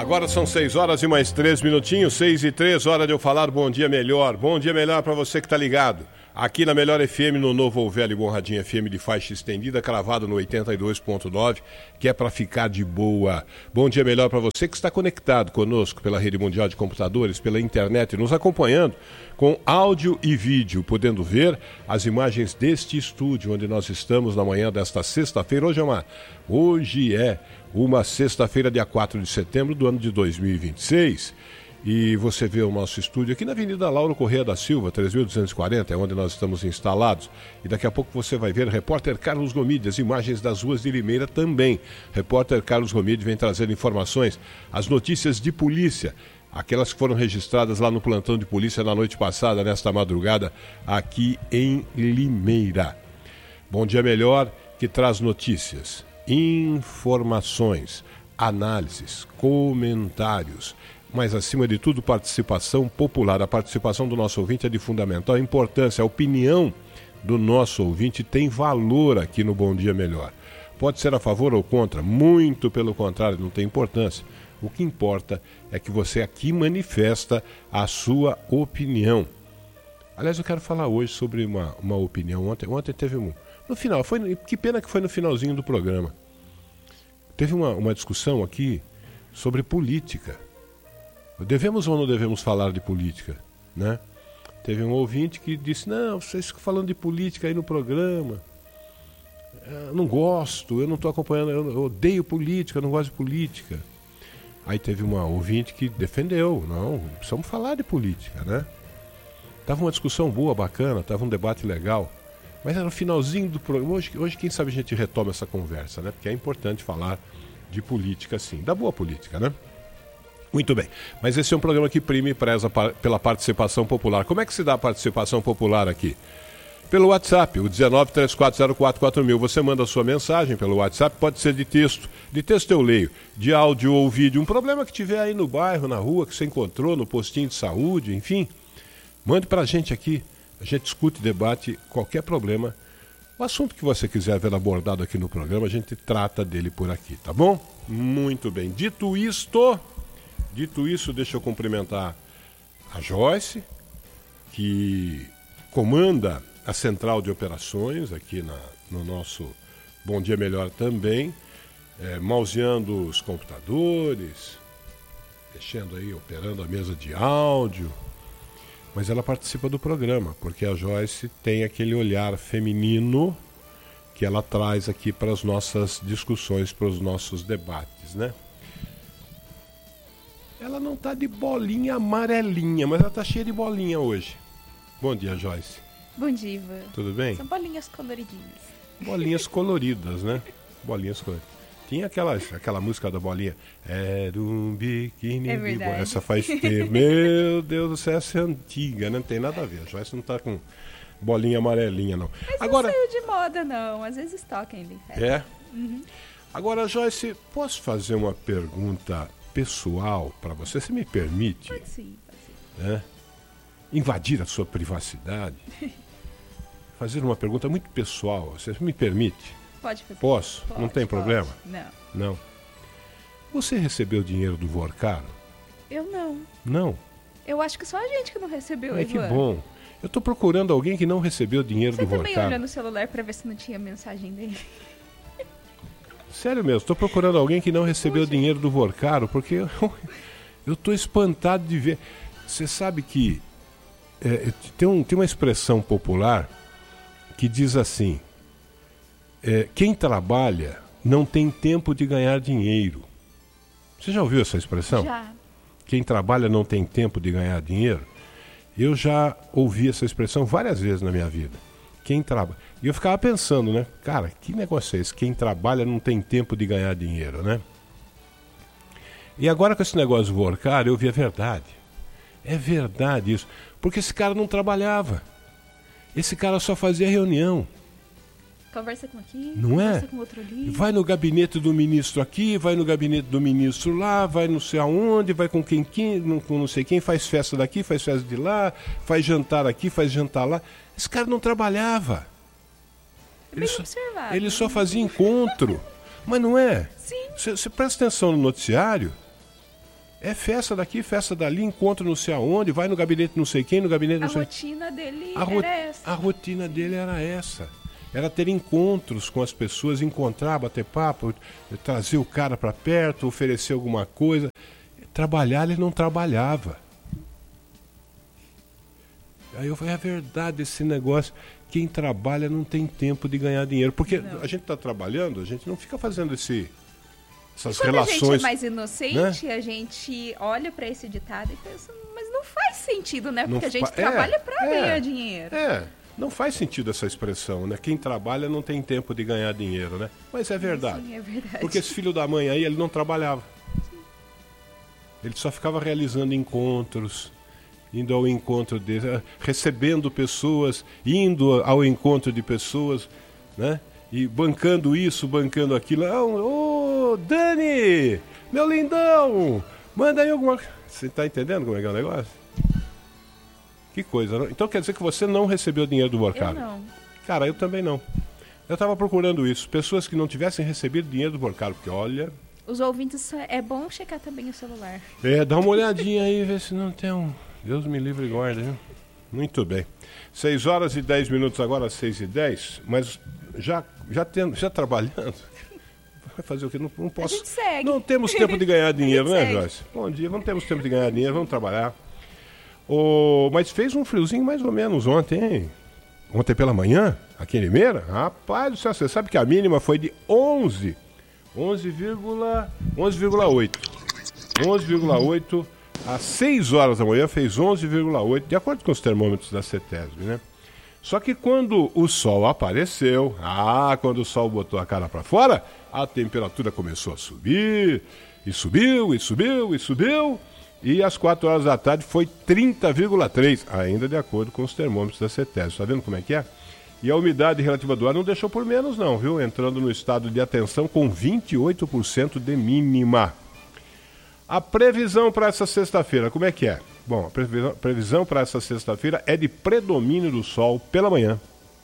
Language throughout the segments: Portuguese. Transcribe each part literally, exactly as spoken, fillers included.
Agora são seis horas e mais três minutinhos, seis e três, hora de eu falar Bom Dia Melhor. Bom dia melhor para você que tá ligado. Aqui na Melhor F M, no Novo ou Velho Bom Radinho F M de faixa estendida, cravado no oitenta e dois ponto nove, que é para ficar de boa. Bom dia melhor para você que está conectado conosco pela rede mundial de computadores, pela internet, nos acompanhando com áudio e vídeo, podendo ver as imagens deste estúdio onde nós estamos na manhã desta sexta-feira. Hoje é uma, hoje é uma sexta-feira, dia quatro de setembro do ano de dois mil e vinte e seis. E você vê o nosso estúdio aqui na Avenida Lauro Corrêa da Silva, três mil duzentos e quarenta, é onde nós estamos instalados. E daqui a pouco você vai ver repórter Carlos Gomide, as imagens das ruas de Limeira também. Repórter Carlos Gomide vem trazendo informações, as notícias de polícia, aquelas que foram registradas lá no plantão de polícia na noite passada, nesta madrugada, aqui em Limeira. Bom Dia Melhor, que traz notícias, informações, análises, comentários, mas acima de tudo participação popular. A participação do nosso ouvinte é de fundamental importância. A opinião do nosso ouvinte tem valor aqui no Bom Dia Melhor. Pode ser a favor ou contra, muito pelo contrário, não tem importância. O que importa é que você aqui manifesta a sua opinião. Aliás, eu quero falar hoje sobre uma, uma opinião. Ontem, ontem teve um... No final, foi, que pena que foi no finalzinho do programa. Teve uma, uma discussão aqui sobre política. Devemos ou não devemos falar de política, né? Teve um ouvinte que disse, não, vocês ficam falando de política aí no programa. Eu não gosto, eu não estou acompanhando, eu odeio política, eu não gosto de política. Aí teve uma ouvinte que defendeu, não, precisamos falar de política, né? Tava uma discussão boa, bacana, tava um debate legal, mas era no finalzinho do programa. Hoje, hoje quem sabe a gente retoma essa conversa, né? Porque é importante falar de política, sim, da boa política, né? Muito bem, mas esse é um programa que prime e preza pela participação popular. Como é que se dá a participação popular aqui? Pelo WhatsApp, o um nove três quatro zero quatro quatro mil. Você manda a sua mensagem pelo WhatsApp, pode ser de texto. De texto eu leio, de áudio ou vídeo. Um problema que tiver aí no bairro, na rua, que você encontrou, no postinho de saúde, enfim. Mande pra gente aqui. A gente discute, debate qualquer problema. O assunto que você quiser ver abordado aqui no programa, a gente trata dele por aqui, tá bom? Muito bem. Dito isto... Dito isso, deixa eu cumprimentar a Joyce, que comanda a central de operações aqui na, no nosso Bom Dia Melhor também, é, mauseando os computadores, mexendo aí, operando a mesa de áudio, mas ela participa do programa, porque a Joyce tem aquele olhar feminino que ela traz aqui para as nossas discussões, para os nossos debates, né? Ela não tá de bolinha amarelinha, mas ela tá cheia de bolinha hoje. Bom dia, Joyce. Bom dia, Ivan. Tudo bem? São bolinhas coloridinhas. Bolinhas coloridas, né? Bolinhas coloridas. Tinha aquela, aquela música da bolinha. Era um biquíni é de verdade. bolinha. Essa faz tempo. Meu Deus do céu, essa é antiga, né? Não tem nada a ver. A Joyce não tá com bolinha amarelinha, não. Mas Agora... não saiu de moda, não. Às vezes toca ainda em festa. É? Uhum. Agora, Joyce, posso fazer uma pergunta pessoal para você? Você me permite? Pode sim, pode sim. É? Invadir a sua privacidade? Fazer uma pergunta muito pessoal. Você me permite? Pode fazer. Posso? Pode, Não tem pode. problema? Não. Não. Você recebeu dinheiro do Vorcaro? Eu não. Não? Eu acho que só a gente que não recebeu, Ai, que Ivan. bom. Eu estou procurando alguém que não recebeu dinheiro Você do também Vorcaro. olhou no celular para ver se não tinha mensagem dele? Sério mesmo, estou procurando alguém que não recebeu Puxa. dinheiro do Vorcaro, porque eu estou espantado de ver. Você sabe que é, tem, um, tem uma expressão popular que diz assim, é, quem trabalha não tem tempo de ganhar dinheiro. Você já ouviu essa expressão? Já. Quem trabalha não tem tempo de ganhar dinheiro? Eu já ouvi essa expressão várias vezes na minha vida. Quem trabalha. E eu ficava pensando, né? Cara, que negócio é esse? Quem trabalha não tem tempo de ganhar dinheiro, né? E agora com esse negócio do Vorcaro, eu vi a verdade. É verdade isso. Porque esse cara não trabalhava. Esse cara só fazia reunião. Conversa com aqui, Não conversa é? com outro ali. Vai no gabinete do ministro aqui, vai no gabinete do ministro lá, vai não sei aonde, vai com quem, quem com não sei quem, faz festa daqui, faz festa de lá, faz jantar aqui, faz jantar lá. Esse cara não trabalhava. Ele Bem só, observado. ele só fazia encontro. Mas não é? Sim. Você presta atenção no noticiário, É festa daqui, festa dali, encontro não sei aonde, vai no gabinete não sei quem, no gabinete não A sei... rotina dele A, ro... era essa. a rotina dele era essa. Era ter encontros com as pessoas, encontrar, bater papo, trazer o cara para perto, oferecer alguma coisa. Trabalhar ele não trabalhava. Aí eu falei, é verdade esse negócio, quem trabalha não tem tempo de ganhar dinheiro. Porque não. A gente está trabalhando, a gente não fica fazendo esse... essas Quando relações, a gente é mais inocente, né? A gente olha para esse ditado e pensa, mas não faz sentido, né? Porque não a gente fa... trabalha é, para é, ganhar dinheiro. É, não faz sentido essa expressão, né? Quem trabalha não tem tempo de ganhar dinheiro, né? Mas é verdade. Sim, é verdade. Porque esse filho da mãe aí, ele não trabalhava. Sim. Ele só ficava realizando encontros, indo ao encontro dele, recebendo pessoas, indo ao encontro de pessoas, né? E bancando isso, bancando aquilo. Ô, oh, Dani, meu lindão, manda aí alguma coisa. Você tá entendendo como é que é o negócio? Que coisa, não? Então quer dizer que você não recebeu dinheiro do Borcaro? Eu não. Cara, eu também não. Eu estava procurando isso. Pessoas que não tivessem recebido dinheiro do Borcaro, porque olha... Os ouvintes, é bom checar também o celular. É, dá uma olhadinha aí, ver se não tem um... Deus me livre e guarda, viu? Muito bem. seis horas e dez minutos agora, seis e dez, mas já, já, tendo, já trabalhando... Vai fazer o quê? Não, não posso... A gente segue. Não temos tempo de ganhar dinheiro, né, segue. Joyce? Bom dia, não temos tempo de ganhar dinheiro, vamos trabalhar. Oh, mas fez um friozinho mais ou menos ontem, hein? Ontem pela manhã, aqui em Limeira. Rapaz do céu, você sabe que a mínima foi de onze. onze vírgula oito. onze vírgula oito às seis horas da manhã fez onze vírgula oito, de acordo com os termômetros da CETESB, né? Só que quando o sol apareceu, ah, quando o sol botou a cara para fora, a temperatura começou a subir, e subiu, e subiu, e subiu, e às quatro horas da tarde foi trinta vírgula três, ainda de acordo com os termômetros da CETESB. Tá vendo como é que é? E a umidade relativa do ar não deixou por menos não, viu? Entrando no estado de atenção com vinte e oito por cento de mínima. A previsão para essa sexta-feira, como é que é? Bom, a previsão, previsão para essa sexta-feira é de predomínio do sol pela manhã.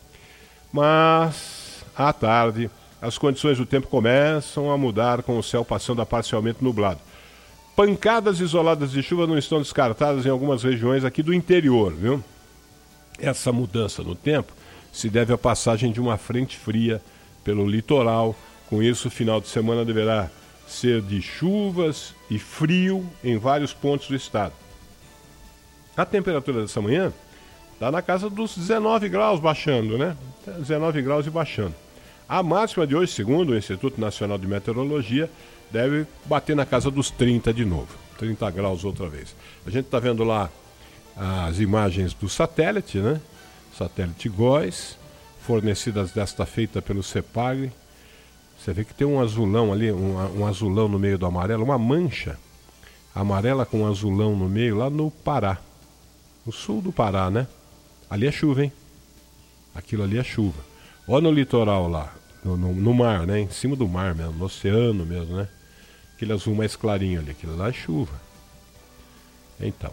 Mas, à tarde, as condições do tempo começam a mudar com o céu passando a parcialmente nublado. Pancadas isoladas de chuva não estão descartadas em algumas regiões aqui do interior, viu? Essa mudança no tempo se deve à passagem de uma frente fria pelo litoral. Com isso, o final de semana deverá ser de chuvas e frio em vários pontos do estado. A temperatura dessa manhã está na casa dos dezenove graus, baixando, né? dezenove graus e baixando. A máxima de hoje, segundo o Instituto Nacional de Meteorologia, deve bater na casa dos trinta de novo. trinta graus outra vez. A gente está vendo lá as imagens do satélite, né? Satélite Góis, fornecidas desta feita pelo CEPAG. Você vê que tem um azulão ali, um, um azulão no meio do amarelo, uma mancha amarela com um azulão no meio, lá no Pará. No sul do Pará, né? Ali é chuva, hein? Aquilo ali é chuva. Olha no litoral lá, no, no, no mar, né? Em cima do mar mesmo, no oceano mesmo, né? Aquele azul mais clarinho ali, aquilo lá é chuva. Então.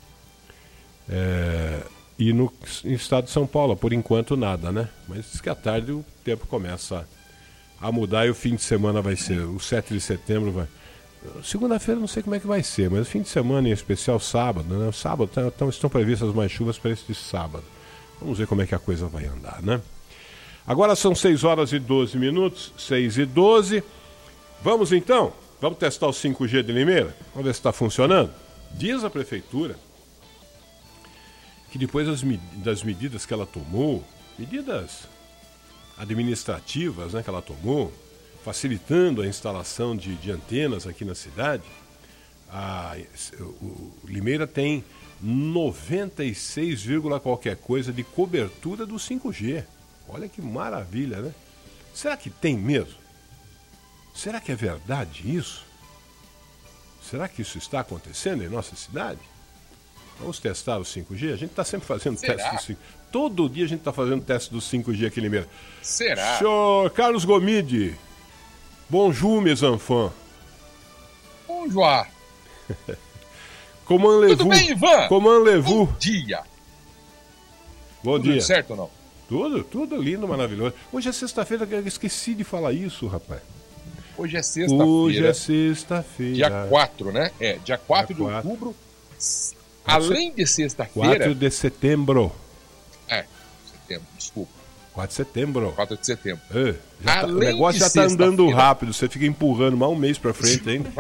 É... E no estado de São Paulo, por enquanto nada, né? Mas diz que à tarde o tempo começa a mudar e o fim de semana vai ser, o sete de setembro vai... Segunda-feira não sei como é que vai ser, mas o fim de semana, em especial sábado, né? Sábado então, estão previstas mais chuvas para este sábado. Vamos ver como é que a coisa vai andar, né? Agora são seis horas e doze minutos, seis e doze. Vamos então, vamos testar o cinco G de Limeira? Vamos ver se está funcionando? Diz a prefeitura que depois das, das medidas que ela tomou, medidas administrativas, né, que ela tomou, facilitando a instalação de, de antenas aqui na cidade, a, o, o Limeira tem noventa e seis, qualquer coisa de cobertura do cinco G. Olha que maravilha, né? Será que tem mesmo? Será que é verdade isso? Será que isso está acontecendo em nossa cidade? Vamos testar o cinco G? A gente está sempre fazendo Será? teste do cinco G. Todo dia a gente está fazendo teste do cinco G aqui em Limeira. Será? Senhor Carlos Gomide, bonjour, mes enfants. Bonjour. Comment Tudo bem, Ivan? Comment levou? Bom dia. Bom Tudo dia. certo ou não? Tudo, tudo lindo, maravilhoso. Hoje é sexta-feira, eu esqueci de falar isso, rapaz. Hoje é sexta-feira. Hoje é sexta-feira. Dia quatro, né? É, dia quatro Dia de quatro. outubro. Além de sexta-feira... quatro de setembro. É, setembro, desculpa. quatro de setembro. quatro de setembro. É, já tá- o Além negócio de já tá andando sexta-feira. rápido, você fica empurrando mais um mês pra frente ainda.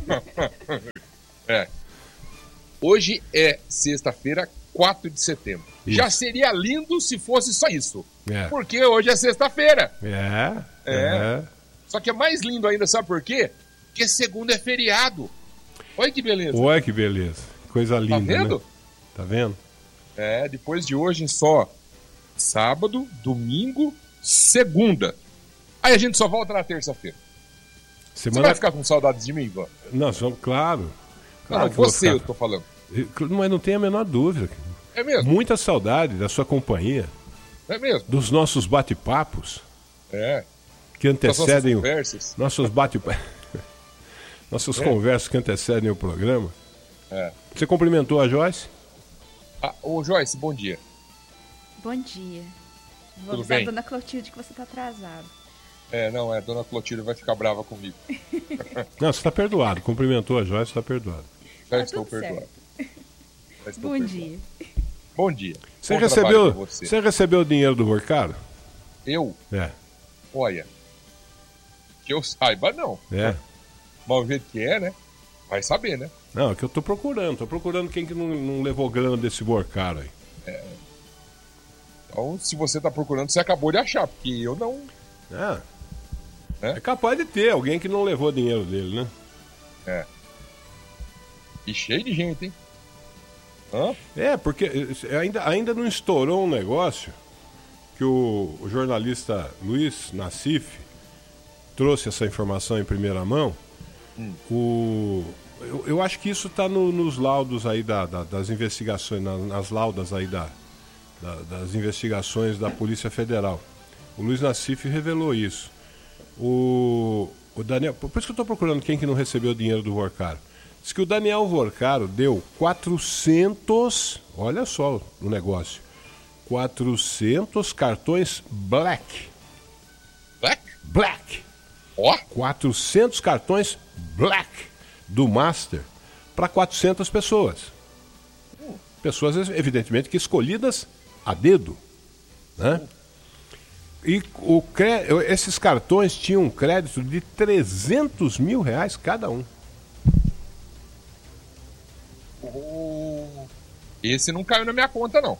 É. Hoje é sexta-feira, quatro de setembro. Isso. Já seria lindo se fosse só isso. É. Porque hoje é sexta-feira. É, É. é. Só que é mais lindo ainda, sabe por quê? Porque segunda é feriado. Olha que beleza. Olha que beleza. Coisa linda, vendo? né? Tá vendo? É, depois de hoje só sábado, domingo, segunda. Aí a gente só volta na terça-feira. Você Semana... vai ficar com saudades de mim, Ivan? Não, só- claro. Não, Claro não, que eu vou você eu ficar- tô falando. Mas não tem a menor dúvida. É mesmo? Muita saudade da sua companhia, É mesmo? dos nossos bate-papos É. que Das nossas antecedem o... conversas. Nossos bate Nossas É. conversas que antecedem o programa. É. Você cumprimentou a Joyce? Ah, ô Joyce, bom dia. Bom dia. Vou Tudo avisar bem? a dona Clotilde que você tá atrasado. É, não, é, dona Clotilde vai ficar brava comigo. Não, você está perdoado. Cumprimentou a Joyce, está perdoado. Já Tá estou tudo perdoado. Já estou Bom perdoado. dia. Bom dia. Você Bom recebeu, trabalho pra você. você recebeu o dinheiro do Worcaro? Eu? É. Olha. Que eu saiba, não. É. Mas o jeito que é, né? Vai saber, né? Não, é que eu tô procurando. Tô procurando quem que não, não levou grana desse Worcaro aí. Então, se você tá procurando, você acabou de achar, porque eu não. É. É? É capaz de ter alguém que não levou dinheiro dele, né? É. E cheio de gente, hein? Hã? É, porque eh, ainda, ainda não estourou um negócio que o, o jornalista Luiz Nassif trouxe essa informação em primeira mão. Hum. O, eu, eu acho que isso está no, nos laudos aí da, da- das investigações, na- nas laudas aí da, da- das investigações da Polícia Federal. O Luiz Nassif revelou isso. O, o Daniel, por isso que eu estou procurando quem que não recebeu o dinheiro do Worcaro. Diz que o Daniel Worcaro deu quatrocentos, olha só o negócio, quatrocentos cartões Black. Black? Black. Ó! quatrocentos cartões Black do Master para quatrocentas pessoas. Pessoas, evidentemente, que escolhidas a dedo. Né? E o cre... esses cartões tinham um crédito de trezentos mil reais cada um. Oh. Esse não caiu na minha conta, não.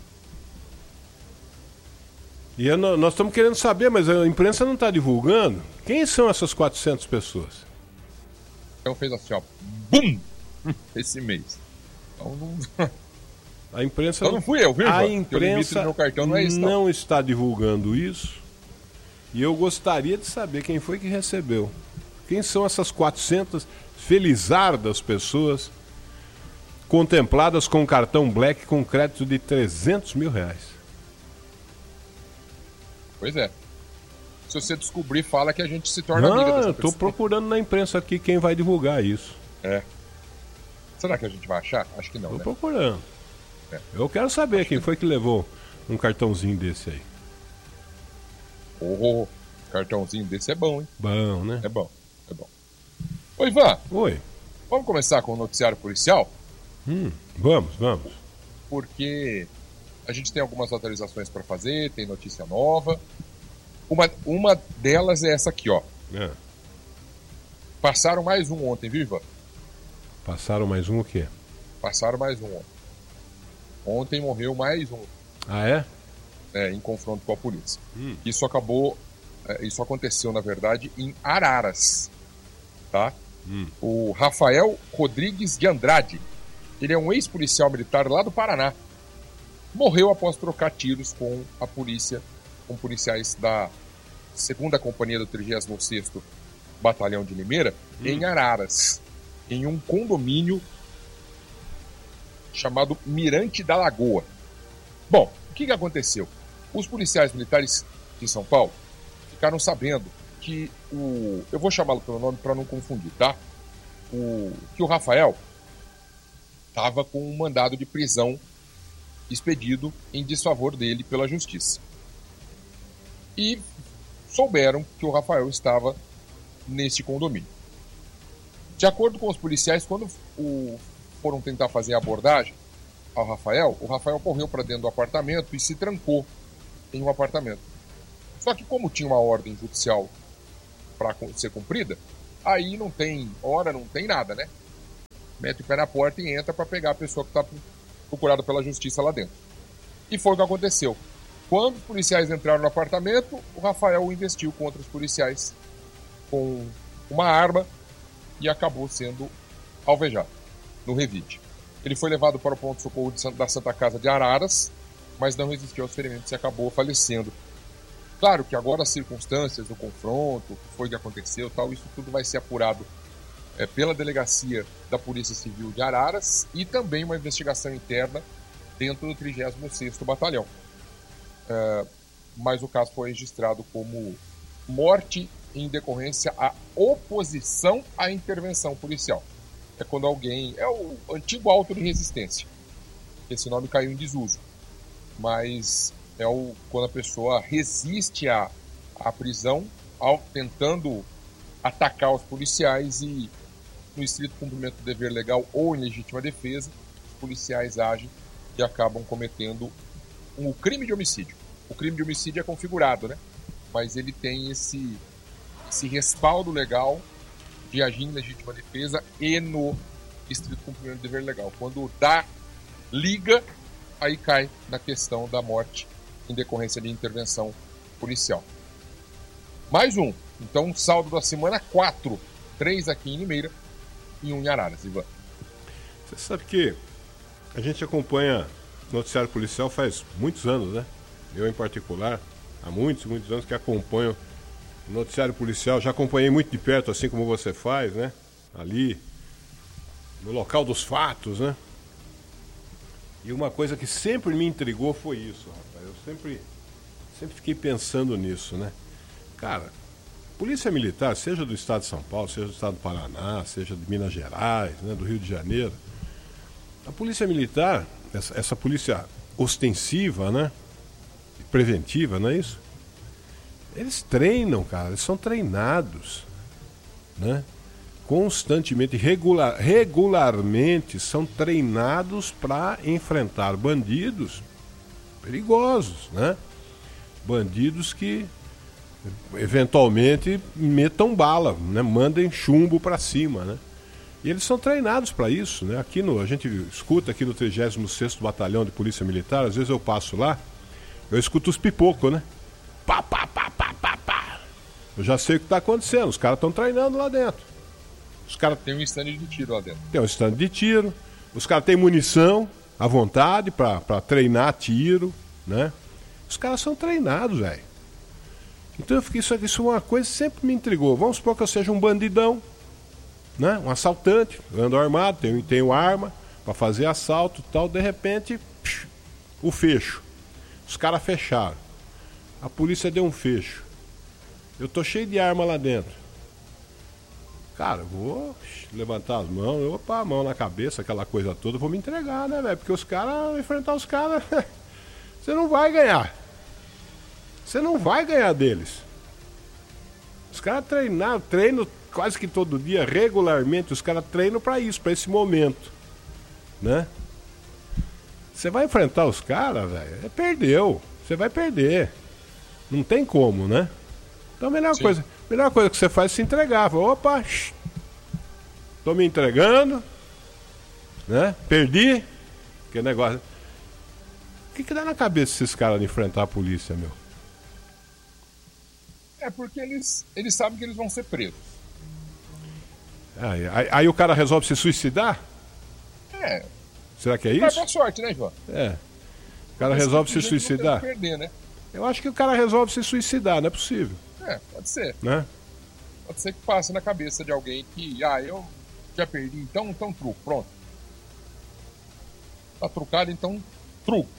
E eu não- nós estamos querendo saber, mas a imprensa não está divulgando. Quem são essas quatrocentas pessoas? Então fez assim, ó. Bum! Esse mês. Então não. A imprensa Então não fui eu, viu, A Ivan? Porque o limite imprensa do meu cartão não é isso, não. não está divulgando isso. E eu gostaria de saber quem foi que recebeu. Quem são essas quatrocentas felizardas pessoas contempladas com cartão Black com crédito de trezentos mil reais? Pois é. Se você descobrir, fala que a gente se torna amiga Não, dessa eu estou pessoa. procurando na imprensa aqui quem vai divulgar isso. É. Será que a gente vai achar? Acho que não, Estou né? procurando. É. Eu quero saber quem foi que levou um cartãozinho desse aí. Oh, cartãozinho desse é bom, hein? Bom, né? É bom, é bom. Ô, Ivan, Oi. vamos começar com o noticiário policial? Hum, vamos, vamos. Porque a gente tem algumas atualizações para fazer, tem notícia nova. Uma, uma delas é essa aqui, ó. É. Passaram mais um ontem, viu, Ivan? Passaram mais um o quê? Passaram mais um ontem. Ontem morreu mais um, Ah, é? é, em confronto com a polícia. Hum. Isso acabou, é, isso aconteceu, na verdade, em Araras, tá? Hum. O Rafael Rodrigues de Andrade, ele é um ex-policial militar lá do Paraná. Morreu após trocar tiros com a polícia, com policiais da segunda Companhia do trigésimo sexto Batalhão de Limeira, Hum. em Araras, em um condomínio chamado Mirante da Lagoa. Bom, o que, que aconteceu? Os policiais militares de São Paulo ficaram sabendo que o... Eu vou chamá-lo pelo nome para não confundir, tá? O, que o Rafael estava com um mandado de prisão expedido em desfavor dele pela justiça. E souberam que o Rafael estava neste condomínio. De acordo com os policiais, quando o, foram tentar fazer a abordagem ao Rafael, o Rafael correu para dentro do apartamento e se trancou em um apartamento. Só que como tinha uma ordem judicial para ser cumprida, aí não tem hora, não tem nada, né? Mete o pé na porta e entra para pegar a pessoa que está procurada pela justiça lá dentro. E foi o que aconteceu. Quando os policiais entraram no apartamento, o Rafael investiu contra os policiais com uma arma e acabou sendo alvejado no revide. Ele foi levado para o pronto-socorro da Santa Casa de Araras, mas não resistiu aos ferimentos e acabou falecendo. Claro que agora as circunstâncias do confronto, o que foi que aconteceu, tal, isso tudo vai ser apurado é, pela delegacia da Polícia Civil de Araras e também uma investigação interna dentro do trigésimo sexto Batalhão. É, mas o caso foi registrado como morte em decorrência à oposição à intervenção policial. É quando alguém... É o antigo auto de resistência. Esse nome caiu em desuso. Mas é o, quando a pessoa resiste à, à prisão, ao, tentando atacar os policiais e, no estrito cumprimento do dever legal ou em legítima defesa, os policiais agem e acabam cometendo um crime de homicídio. O crime de homicídio é configurado, né? Mas ele tem esse, esse respaldo legal de agir em legítima defesa e no estrito cumprimento do dever legal. Quando dá liga, aí cai na questão da morte em decorrência de intervenção policial. Mais um. Então, saldo da semana, quatro. Três aqui em Limeira e um em Araras, Ivan. Você sabe que a gente acompanha noticiário policial faz muitos anos, né? Eu, em particular, há muitos, muitos anos que acompanho o noticiário policial. Já acompanhei muito de perto, assim como você faz, né? Ali, no local dos fatos, né? E uma coisa que sempre me intrigou foi isso, rapaz. Eu sempre, sempre fiquei pensando nisso, né? Cara, polícia militar, seja do estado de São Paulo, seja do estado do Paraná, seja de Minas Gerais, né, do Rio de Janeiro, a polícia militar, essa, essa polícia ostensiva, né? Preventiva, não é isso? Eles treinam, cara, eles são treinados, né? Constantemente, regular, regularmente são treinados para enfrentar bandidos perigosos, né? Bandidos que eventualmente metam bala, né? Mandem chumbo para cima, né? E eles são treinados para isso, né? Aqui no, a gente escuta aqui no trigésimo sexto Batalhão de Polícia Militar, às vezes eu passo lá, eu escuto os pipocos, né? Pá, pá, pá, pá, pá, pá. Eu já sei o que está acontecendo, os caras estão treinando lá dentro. Os caras tem um stand de tiro lá dentro. Tem um stand de tiro, os caras têm munição à vontade para treinar tiro, né? Os caras são treinados, velho. Então eu fiquei, isso, isso é uma coisa que sempre me intrigou. Vamos supor que eu seja um bandidão, né? Um assaltante, ando armado, tenho, tenho arma para fazer assalto e tal, de repente, psh, o fecho. Os caras fecharam. A polícia deu um fecho. Eu tô cheio de arma lá dentro. Cara, eu vou levantar as mãos, eu vou pôr a mão na cabeça, aquela coisa toda, eu vou me entregar, né, velho? Porque os caras, enfrentar os caras, você não vai ganhar. Você não vai ganhar deles. Os caras treinaram, treinam quase que todo dia, regularmente, os caras treinam pra isso, pra esse momento, né? Você vai enfrentar os caras, velho, é, perdeu. Você vai perder. Não tem como, né? Então a melhor coisa, melhor coisa que você faz é se entregar. Fala, opa, shh, tô me entregando, né? Perdi. Que negócio. O que que dá na cabeça desses caras de enfrentar a polícia, meu? É porque eles, eles sabem que eles vão ser presos. Aí, aí, aí o cara resolve se suicidar? É. Será que é Vai isso? pra sorte, né, João? É. O cara resolve se suicidar? Perder, né? Eu acho que o cara resolve se suicidar, não é possível. É, pode ser. Né? Pode ser que passe na cabeça de alguém que, ah, eu já perdi, então, então truco, pronto. Tá trucado, então truco.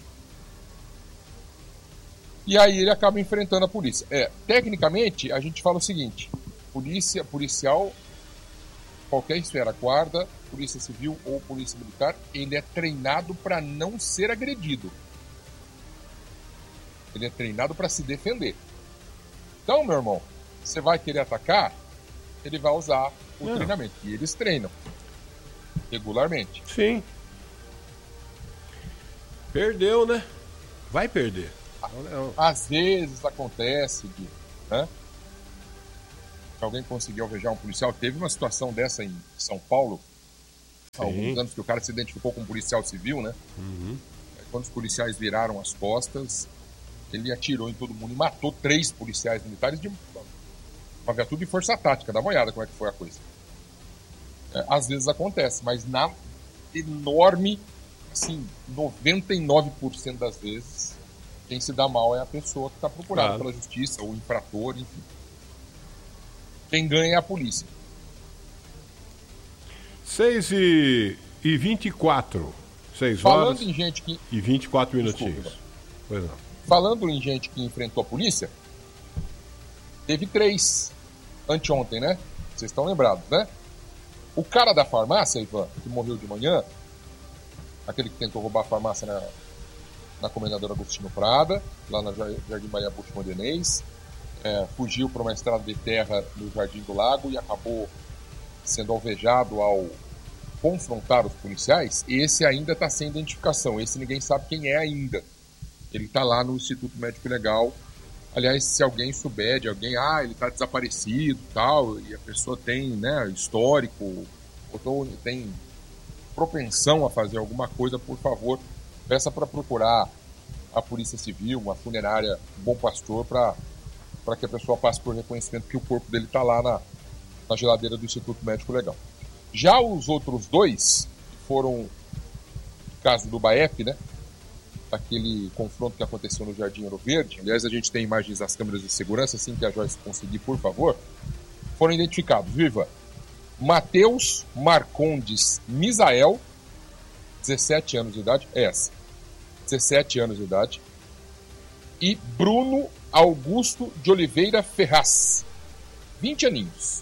E aí ele acaba enfrentando a polícia. É, tecnicamente, a gente fala o seguinte: polícia, policial, qualquer esfera, guarda, polícia civil ou polícia militar, ele é treinado para não ser agredido. Ele é treinado para se defender. Então, meu irmão, você vai querer atacar, ele vai usar o Não. treinamento. E eles treinam regularmente. Sim. Perdeu, né? Vai perder. Não. Às vezes acontece de, né? Alguém conseguiu alvejar um policial. Teve uma situação dessa em São Paulo, há alguns anos, que o cara se identificou como policial civil, né? Uhum. Quando os policiais viraram as costas, ele atirou em todo mundo e matou três policiais militares de uma viatura de força tática. Dá uma olhada como é que foi a coisa. É, às vezes acontece, mas na enorme, assim, noventa e nove por cento das vezes, quem se dá mal é a pessoa que está procurada Claro. pela justiça, ou o infrator, enfim. Quem ganha é a polícia. seis e vinte e quatro. seis horas Falando em gente que... e vinte e quatro minutinhos. Desculpa. Pois não. Falando em gente que enfrentou a polícia, teve três anteontem, né? Vocês estão lembrados, né? O cara da farmácia, Ivan, que morreu de manhã, aquele que tentou roubar a farmácia na, na Comendador Agostinho Prada, lá na Jardim Maria Bush Modenês, é, fugiu para uma estrada de terra no Jardim do Lago e acabou sendo alvejado ao confrontar os policiais. Esse ainda está sem identificação, esse ninguém sabe quem é ainda. Ele está lá no Instituto Médico Legal. Aliás, se alguém souber de alguém, ah, ele está desaparecido e tal, e a pessoa tem, né, histórico, ou tem propensão a fazer alguma coisa, por favor, peça para procurar a Polícia Civil, uma funerária Bom Pastor, para para que a pessoa passe por reconhecimento que o corpo dele está lá na, na geladeira do Instituto Médico Legal. Já os outros dois, que foram caso do Baep, né? Aquele confronto que aconteceu no Jardim Ouro Verde, aliás, a gente tem imagens das câmeras de segurança, assim que a Joyce conseguir, por favor, foram identificados, viva, Matheus Marcondes Misael, dezessete anos de idade, é essa, dezessete anos de idade, e Bruno Augusto de Oliveira Ferraz, vinte aninhos.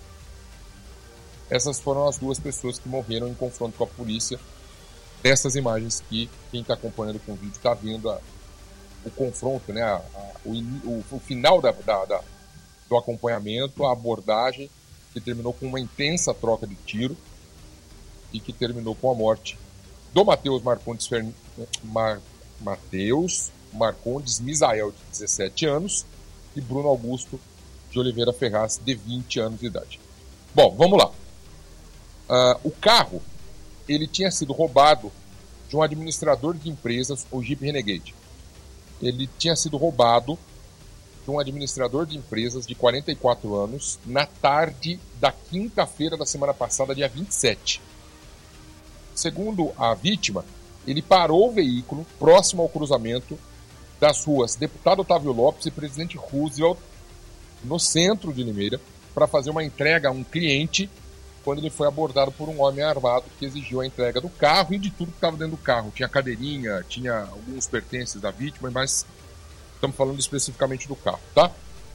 Essas foram as duas pessoas que morreram em confronto com a polícia. Dessas imagens que quem está acompanhando com o vídeo está vendo a, o confronto, né, a, a, o, o, o final da, da, da, do acompanhamento, a abordagem, que terminou com uma intensa troca de tiro e que terminou com a morte do Matheus Marcondes, Fern... Mar... Matheus Marcondes Misael, de dezessete anos, e Bruno Augusto de Oliveira Ferraz, de vinte anos de idade. Bom, vamos lá. Uh, o carro, ele tinha sido roubado de um administrador de empresas, o Jeep Renegade. Ele tinha sido roubado de um administrador de empresas de quarenta e quatro anos na tarde da quinta-feira da semana passada, dia vinte e sete. Segundo a vítima, ele parou o veículo próximo ao cruzamento das ruas Deputado Otávio Lopes e Presidente Roosevelt, no centro de Limeira, para fazer uma entrega a um cliente, quando ele foi abordado por um homem armado que exigiu a entrega do carro e de tudo que estava dentro do carro. Tinha cadeirinha, tinha alguns pertences da vítima, mas estamos falando especificamente do carro, tá?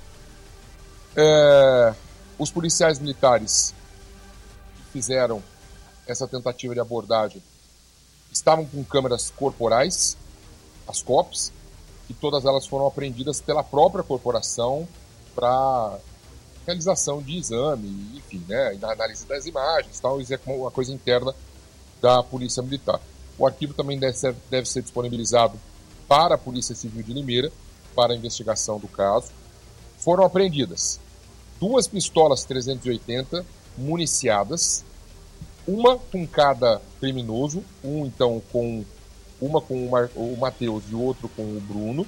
É, os policiais militares que fizeram essa tentativa de abordagem estavam com câmeras corporais, as C O Ps, e todas elas foram apreendidas pela própria corporação para realização de exame, enfim, né, na análise das imagens, tal, isso é uma coisa interna da Polícia Militar. O arquivo também deve ser, deve ser disponibilizado para a Polícia Civil de Limeira, para a investigação do caso. Foram apreendidas duas pistolas trezentos e oitenta municiadas, uma com cada criminoso, um então com uma com o, Mar, o Matheus e o outro com o Bruno,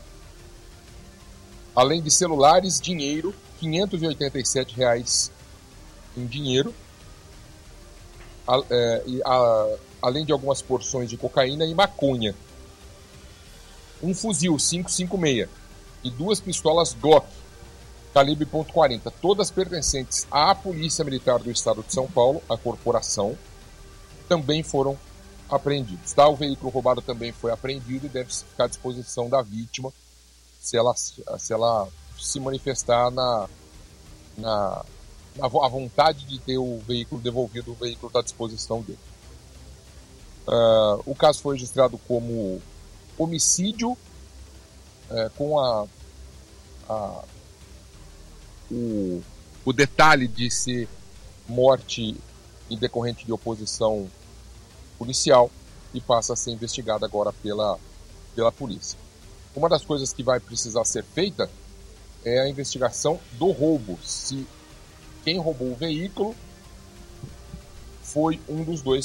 além de celulares, dinheiro, quinhentos e oitenta e sete reais em dinheiro, a, é, e a, além de algumas porções de cocaína e maconha, um fuzil cinco cinco seis e duas pistolas Glock calibre ponto quarenta, todas pertencentes à Polícia Militar do Estado de São Paulo, a corporação, também foram apreendidos. Tá? O veículo roubado também foi apreendido e deve ficar à disposição da vítima se ela se, ela se manifestar na, na, na a vontade de ter o veículo devolvido, o veículo está à disposição dele. Uh, o caso foi registrado como homicídio uh, com a, a, o, o detalhe de ser morte em decorrente de oposição policial e passa a ser investigada agora pela, pela polícia. Uma das coisas que vai precisar ser feita é a investigação do roubo. Se quem roubou o veículo foi um dos dois